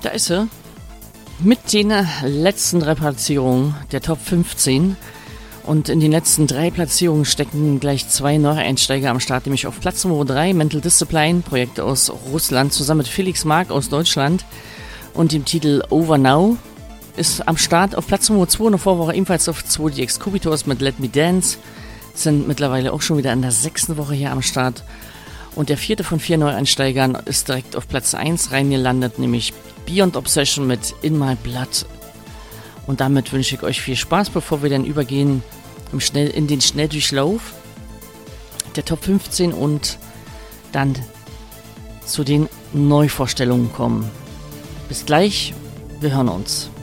Da ist sie. Mit den letzten drei Platzierungen der Top 15. Und in den letzten drei Platzierungen stecken gleich zwei Neueinsteiger am Start, nämlich auf Platz Nummer 3 Mental Discipline, Projekt aus Russland, zusammen mit Felix Mark aus Deutschland und dem Titel Over Now. Ist am Start auf Platz Nummer 2, eine Vorwoche ebenfalls auf 2 die Excubitors mit Let Me Dance, sind mittlerweile auch schon wieder in der 6. Woche hier am Start. Und der 4. von 4 Neueinsteigern ist direkt auf Platz 1 reingelandet, nämlich Beyond Obsession mit In My Blood. Und damit wünsche ich euch viel Spaß, bevor wir dann übergehen in den Schnelldurchlauf der Top 15 und dann zu den Neuvorstellungen kommen. Bis gleich, wir hören uns.